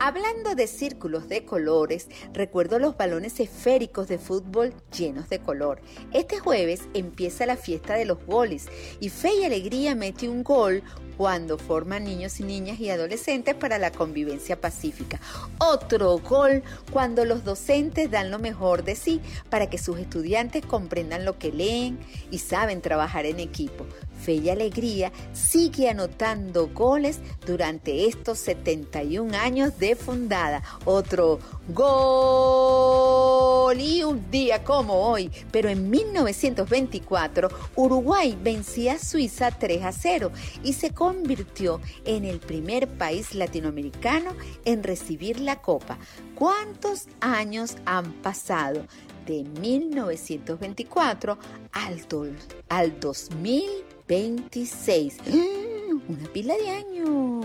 Hablando de círculos de colores, recuerdo los balones esféricos de fútbol llenos de color. Este jueves empieza la fiesta de los goles y Fe y Alegría mete un gol cuando forman niños y niñas y adolescentes para la convivencia pacífica. Otro gol cuando los docentes dan lo mejor de sí para que sus estudiantes comprendan lo que leen y saben trabajar en equipo. Fe y Alegría sigue anotando goles durante estos 71 años de fundada. Otro gol y un día como hoy, pero en 1924 Uruguay vencía a Suiza 3-0 y se convirtió en el primer país latinoamericano en recibir la Copa. ¿Cuántos años han pasado de 1924 al 2026? Una pila de años.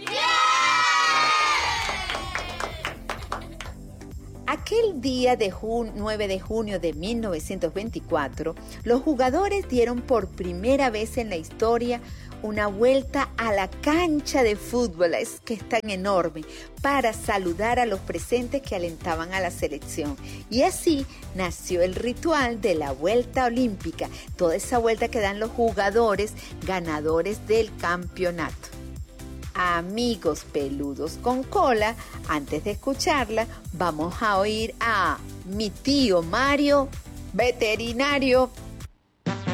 Aquel día de 9 de junio de 1924, los jugadores dieron por primera vez en la historia una vuelta a la cancha de fútbol, es que es tan enorme, para saludar a los presentes que alentaban a la selección. Y así nació el ritual de la vuelta olímpica, toda esa vuelta que dan los jugadores ganadores del campeonato. Amigos peludos con cola, antes de escucharla, vamos a oír a mi tío Mario, veterinario,